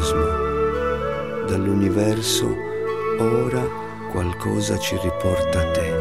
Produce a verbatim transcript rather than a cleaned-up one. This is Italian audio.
cosmo, dall'universo ora qualcosa ci riporta a te.